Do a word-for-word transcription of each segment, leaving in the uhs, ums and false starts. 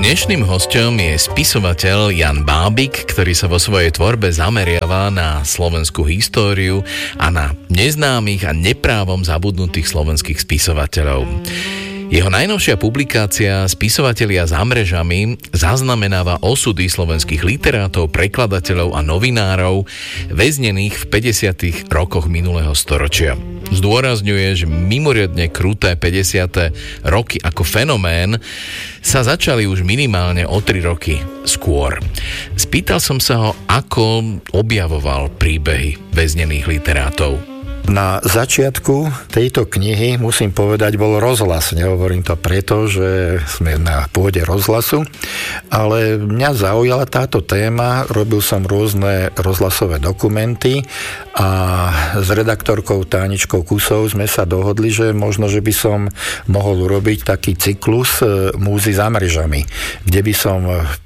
Dnešným hosťom je spisovateľ Jan Bábik, ktorý sa vo svojej tvorbe zameriava na slovenskú históriu a na neznámych a neprávom zabudnutých slovenských spisovateľov. Jeho najnovšia publikácia Spisovatelia za mrežami zaznamenáva osudy slovenských literátov, prekladateľov a novinárov väznených v päťdesiatych rokoch minulého storočia. Zdôrazňuje, že mimoriadne kruté päťdesiate roky ako fenomén sa začali už minimálne o tri roky skôr. Spýtal som sa ho, ako objavoval príbehy väznených literátov. Na začiatku tejto knihy, musím povedať, bol rozhlas. Nehovorím to preto, že sme na pôde rozhlasu, ale mňa zaujala táto téma. Robil som rôzne rozhlasové dokumenty a s redaktorkou Táničkou Kusou sme sa dohodli, že možno, že by som mohol urobiť taký cyklus Múzy za mrežami, kde by som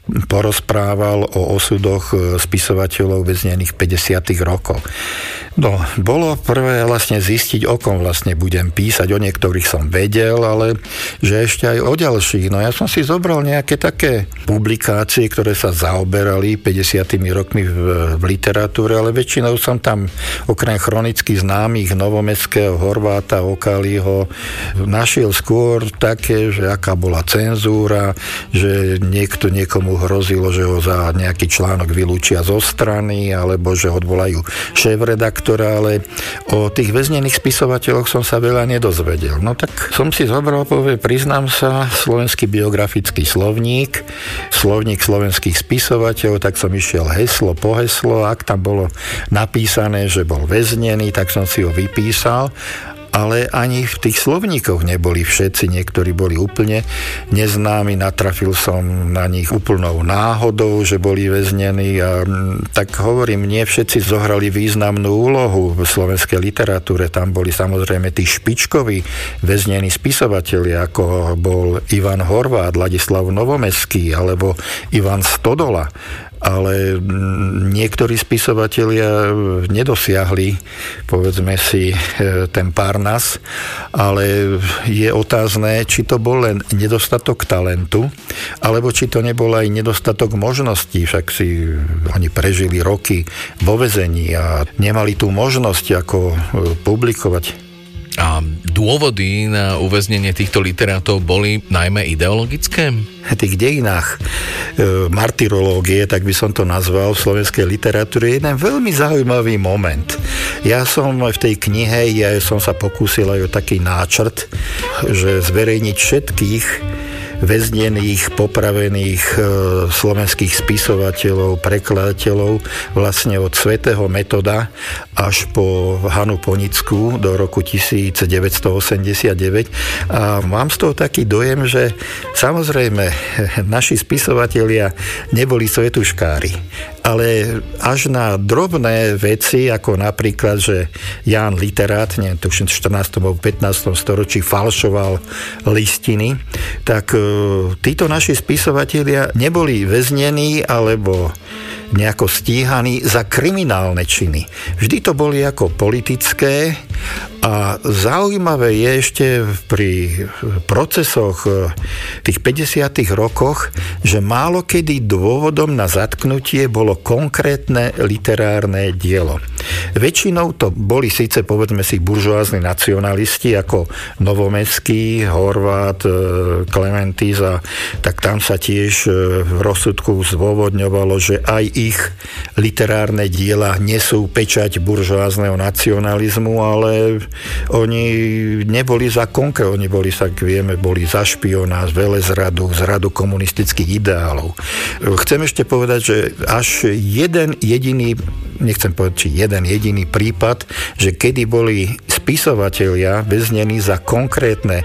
porozprával o osudoch spisovateľov väznených v päťdesiatych rokoch. No, bolo prvé vlastne zistiť, o kom vlastne budem písať. O niektorých som vedel, ale že ešte aj o ďalších. No ja som si zobral nejaké také publikácie, ktoré sa zaoberali päťdesiatými rokmi v, v literatúre, ale väčšinou som tam okrem chronicky známych Novomeského, Horváta, Okáliho našiel skôr také, že aká bola cenzúra, že niekto niekomu hrozilo, že ho za nejaký článok vylúčia zo strany, alebo že odvolajú šéfredaktora, ale o tých väznených spisovateľoch som sa veľa nedozvedel. No tak som si zobral, povie, priznám sa, slovenský biografický slovník, slovník slovenských spisovateľov, tak som išiel heslo po heslo, ak tam bolo napísané, že bol väznený, tak som si ho vypísal, ale ani v tých slovníkoch neboli všetci, niektorí boli úplne neznámi, natrafil som na nich úplnou náhodou, že boli väznení a tak hovorím, nie všetci zohrali významnú úlohu v slovenskej literatúre, tam boli samozrejme tí špičkoví väznení spisovatelia, ako bol Ivan Horvát, Ladislav Novomeský alebo Ivan Stodola, ale niektorí spisovatelia nedosiahli, povedzme si, ten Parnas, ale je otázne, či to bol len nedostatok talentu, alebo či to nebol aj nedostatok možností, však si oni prežili roky vo väzení a nemali tú možnosť ako publikovať. A dôvody na uväznenie týchto literátov boli najmä ideologické? V tých dejinách e, martyrológie, tak by som to nazval, v slovenskej literatúre je jeden veľmi zaujímavý moment. Ja som v tej knihe, ja som sa pokúsil aj o taký náčrt, že zverejniť všetkých väznených, popravených e, slovenských spisovateľov, prekladateľov vlastne od svätého Metoda až po Hanu Ponickú do roku devätnásťstoosemdesiatdeväť. A mám z toho taký dojem, že samozrejme naši spisovatelia neboli svetuškári, ale až na drobné veci, ako napríklad, že Ján Literát, neviem, tuším v štrnástom alebo pätnástom storočí falšoval listiny, tak títo naši spisovatelia neboli väznení alebo nejako stíhaní za kriminálne činy. Vždy to boli ako politické a zaujímavé je ešte pri procesoch tých päťdesiatych rokoch, že málo kedy dôvodom na zatknutie bolo konkrétne literárne dielo. Väčšinou to boli síce, povedzme si, buržoázni nacionalisti ako Novomeský, Horvát, Klementis, a tak tam sa tiež v rozsudku zdôvodňovalo, že aj ich literárne diela nesú pečať buržoázneho nacionalizmu, ale oni neboli za konkrét, oni boli, tak vieme, boli za špionáž, velezradu, zradu komunistických ideálov. Chcem ešte povedať, že až jeden jediný, nechcem povedať, či jeden jediný prípad, že kedy boli spisovatelia väznení za konkrétne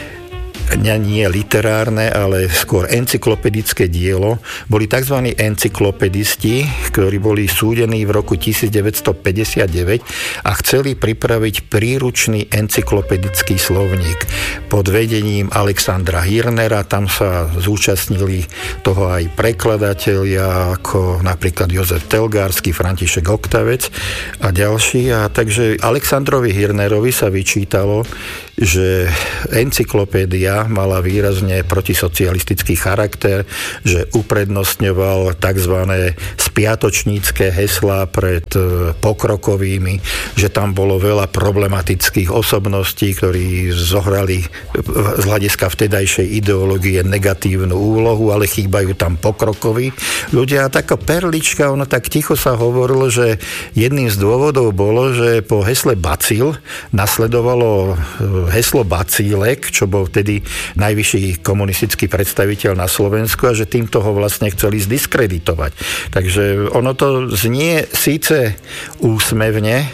nie literárne, ale skôr encyklopedické dielo, boli tzv. Encyklopedisti, ktorí boli súdení v roku devätnásťstopäťdesiatdeväť a chceli pripraviť príručný encyklopedický slovník pod vedením Alexandra Hirnera. Tam sa zúčastnili toho aj prekladatelia, ako napríklad Jozef Telgársky, František Oktavec a ďalší. A takže Alexandrovi Hirnerovi sa vyčítalo, že encyklopédia encyklikára mala výrazne protisocialistický charakter, že uprednostňoval tzv. Spiatočnícke heslá pred pokrokovými, že tam bolo veľa problematických osobností, ktorí zohrali z hľadiska vtedajšej ideológie negatívnu úlohu, ale chýbajú tam pokrokoví ľudia. A taká perlička, ono tak ticho sa hovorilo, že jedným z dôvodov bolo, že po hesle Bacil nasledovalo heslo Bacílek, čo bol vtedy najvyšší komunistický predstaviteľ na Slovensku a že týmto ho vlastne chceli zdiskreditovať. Takže ono to znie síce úsmevne,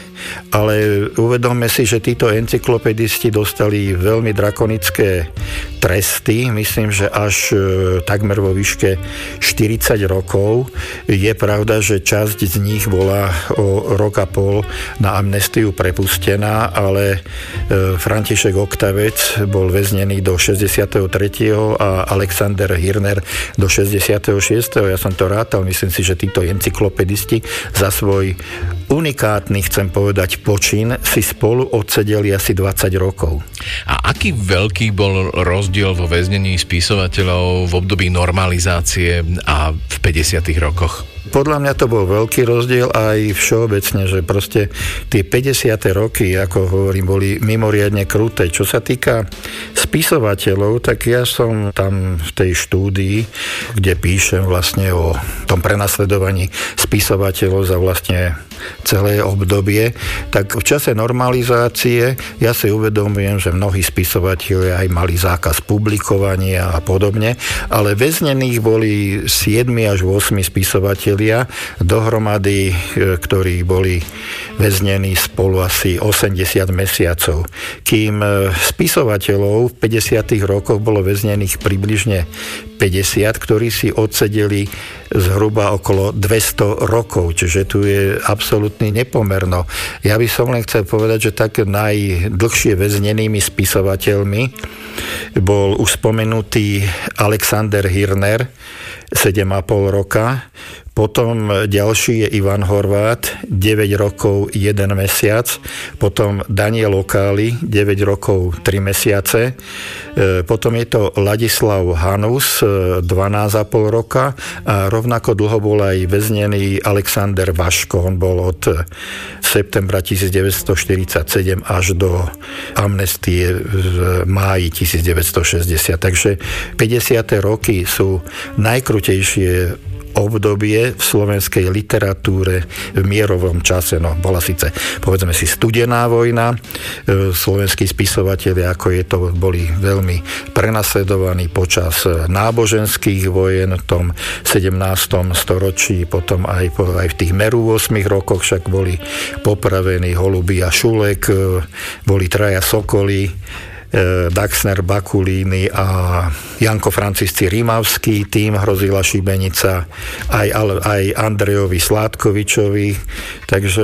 ale uvedomme si, že títo encyklopedisti dostali veľmi drakonické tresty, myslím, že až takmer vo výške štyridsať rokov. Je pravda, že časť z nich bola o rok a pol na amnestiu prepustená, ale František Oktavec bol väznený do šesťdesiateho tretieho a Alexander Hirner do šesťdesiateho šiesteho Ja som to rátal, myslím si, že títo encyklopedisti za svoj unikátny, chcem povedať, počin si spolu odsedeli asi dvadsať rokov. A aký veľký bol rozdiel vo väznení spisovateľov v období normalizácie a v päťdesiatych rokoch? Podľa mňa to bol veľký rozdiel aj všeobecne, že proste tie päťdesiate roky, ako hovorím, boli mimoriadne kruté. Čo sa týka spisovateľov, tak ja som tam v tej štúdii, kde píšem vlastne o tom prenasledovaní spisovateľov za vlastne celé obdobie, tak v čase normalizácie ja si uvedomujem, že mnohí spisovatelia aj mali zákaz publikovania a podobne, ale väznených boli siedmi až ôsmi spisovatelia dohromady, ktorí boli väznení spolu asi osemdesiat mesiacov. Kým spisovateľov v päťdesiatych rokoch bolo väznených približne päťdesiat, ktorí si odsedeli zhruba okolo dvesto rokov, čiže tu je absolútny nepomerno. Ja by som len chcel povedať, že tak najdlhšie väznenými spisovateľmi bol už spomenutý Alexander Hirner, sedem a pol roka, potom ďalší je Ivan Horvát, deväť rokov, jeden mesiac, potom Daniel Okáli, deväť rokov, tri mesiace, potom je to Ladislav Hanus, dvanásť a pol roka a rovnako dlho bol aj väznený Alexander Vaško, on bol od septembra devätnásťstoštyridsaťsedem až do amnestie v máji devätnásťstošesťdesiat. Takže päťdesiate roky sú najkrutejšie obdobie v slovenskej literatúre v mierovom čase. No, bola síce, povedzme si, studená vojna. Slovenskí spisovatelia, ako je to, boli veľmi prenasledovaní počas náboženských vojen v tom sedemnástom storočí, potom aj, aj v tých Meru ôsmich rokoch však boli popravení Holuby a Šulek, boli traja Sokoly, Daxner, Bakulíny a Janko Francisci Rimavský, tým hrozila šibenica aj, aj Andrejovi Sládkovičovi, takže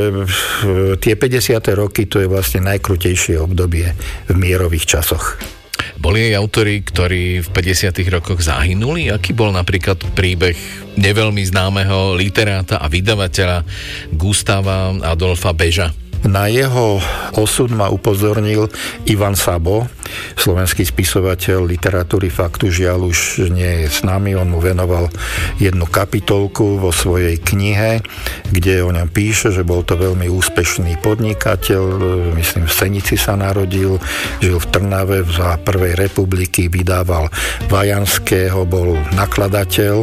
tie päťdesiate roky to je vlastne najkrutejšie obdobie v mierových časoch. Boli aj autori, ktorí v päťdesiatych rokoch zahynuli? Aký bol napríklad príbeh neveľmi známeho literáta a vydavateľa Gustava Adolfa Beža? Na jeho osud ma upozornil Ivan Sabo, slovenský spisovateľ literatúry faktu, žiaľ už nie je s nami. On mu venoval jednu kapitolku vo svojej knihe, kde o ňom píše, že bol to veľmi úspešný podnikateľ, myslím v Senici sa narodil, žil v Trnave za prvej republiky, vydával Vajanského, bol nakladateľ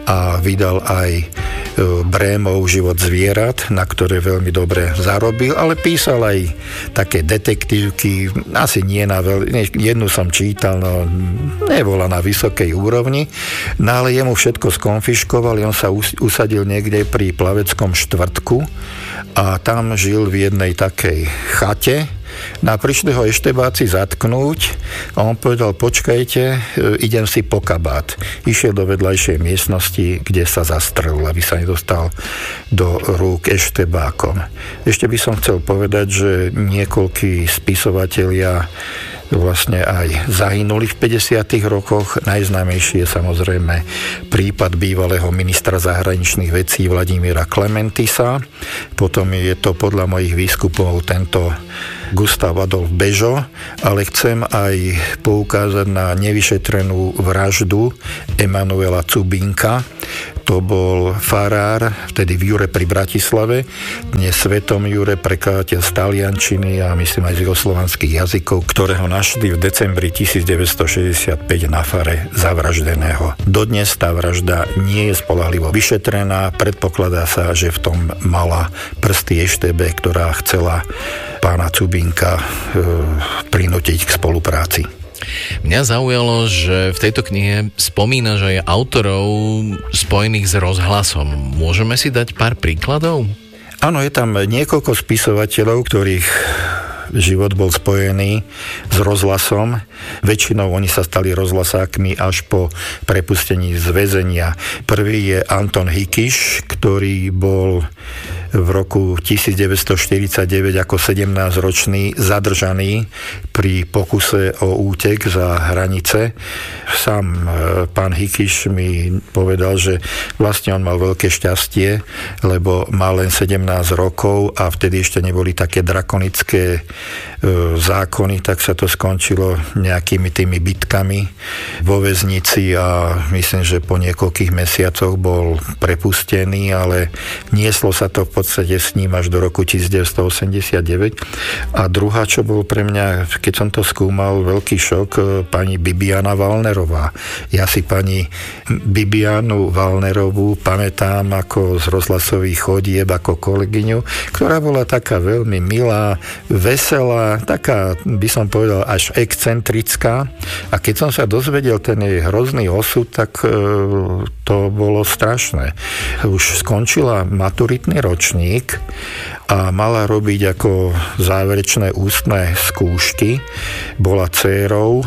a vydal aj Brémov Život zvierat, na ktoré veľmi dobre zarobil, ale písal aj také detektívky, asi nie na veľ... jednu som čítal, no nebola na vysokej úrovni, no ale jemu všetko skonfiškovali, on sa usadil niekde pri Plaveckom štvrtku a tam žil v jednej takej chate. No a prišli ho eštebáci zatknúť a on povedal, počkajte, idem si po kabát. Išiel do vedľajšej miestnosti, kde sa zastrelil, aby sa nedostal do rúk eštebákom. Ešte by som chcel povedať, že niekoľkí spisovatelia vlastne aj zahynuli v päťdesiatych rokoch. Najznámejší je samozrejme prípad bývalého ministra zahraničných vecí Vladimíra Klementisa. Potom je to podľa mojich výskupov tento Gustav Adolf Bežo, ale chcem aj poukázať na nevyšetrenú vraždu Emanuela Cubinka. To bol farár, vtedy v Jure pri Bratislave, dnes Svetom Jure, prekladateľ z taliančiny a myslím aj z juhoslovanských jazykov, ktorého našli v decembri devätnásťstošesťdesiatpäť na fare zavraždeného. Dodnes tá vražda nie je spoľahlivo vyšetrená, predpokladá sa, že v tom mala prsty é té bé, ktorá chcela pána Cubinka e, prinútiť k spolupráci. Mňa zaujalo, že v tejto knihe spomína, že je autorov spojených s rozhlasom. Môžeme si dať pár príkladov? Áno, je tam niekoľko spisovateľov, ktorých život bol spojený s rozhlasom. Väčšinou oni sa stali rozhlasákmi až po prepustení z väzenia. Prvý je Anton Hikiš, ktorý bol v roku devätnásťstoštyridsaťdeväť ako sedemnásťročný zadržaný pri pokuse o útek za hranice. Sám pán Hikiš mi povedal, že vlastne on mal veľké šťastie, lebo mal len sedemnásť rokov a vtedy ešte neboli také drakonické zákony, tak sa to skončilo nejakými tými bitkami vo väznici a myslím, že po niekoľkých mesiacoch bol prepustený, ale nieslo sa to v podstate s ním až do roku devätnásťstoosemdesiatdeväť. A druhá, čo bol pre mňa, keď som to skúmal, veľký šok, pani Bibiana Wallnerová. Ja si pani Bibianu Wallnerovú pamätám ako z rozhlasových chodieb, ako kolegyňu, ktorá bola taká veľmi milá, veselá, taká, by som povedal, až excentrická. A keď som sa dozvedel ten jej hrozný osud, tak e, to bolo strašné. Už skončila maturitný ročník a mala robiť ako záverečné ústne skúšky. Bola dcérou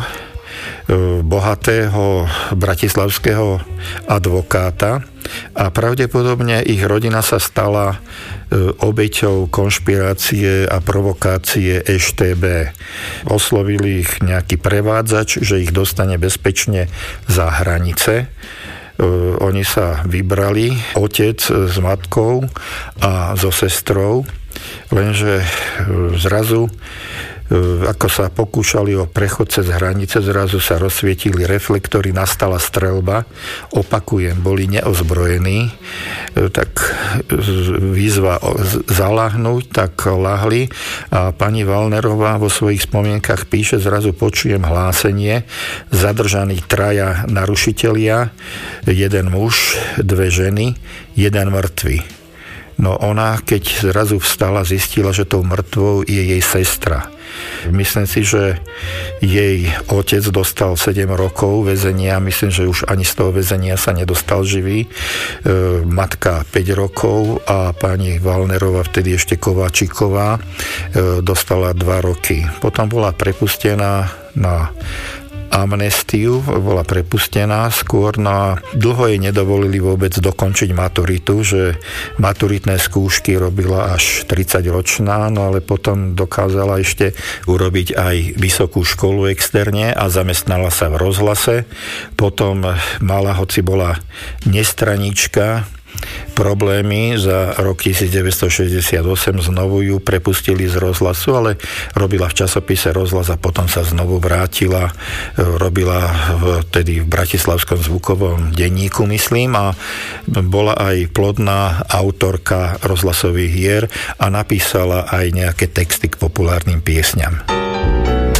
bohatého bratislavského advokáta a pravdepodobne ich rodina sa stala obeťou konšpirácie a provokácie é té bé. Oslovili ich nejaký prevádzač, že ich dostane bezpečne za hranice. Oni sa vybrali, otec s matkou a so sestrou, lenže zrazu ako sa pokúšali o prechod cez hranice, zrazu sa rozsvietili reflektory, nastala streľba. Opakujem, boli neozbrojení, tak výzva zaľahnúť, tak ľahli a pani Wallnerová vo svojich spomienkach píše, zrazu počujem hlásenie, zadržaní traja narušitelia, jeden muž, dve ženy, jeden mŕtvy. No ona, keď zrazu vstala, zistila, že tou mŕtvou je jej sestra. Myslím si, že jej otec dostal sedem rokov väzenia, myslím, že už ani z toho väzenia sa nedostal živý. E, matka päť rokov a pani Wallnerová, vtedy ešte Kováčiková, e, dostala dva roky. Potom bola prepustená na amnestiu, bola prepustená skôr, na dlho jej nedovolili vôbec dokončiť maturitu, že maturitné skúšky robila až tridsaťročná, no ale potom dokázala ešte urobiť aj vysokú školu externe a zamestnala sa v rozhlase. Potom mala, hoci bola nestranička, problémy, za rok devätnásťstošesťdesiatosem znovu ju prepustili z rozhlasu, ale robila v časopise Rozhlas a potom sa znovu vrátila, robila vtedy v Bratislavskom zvukovom denníku, myslím, a bola aj plodná autorka rozhlasových hier a napísala aj nejaké texty k populárnym piesňam.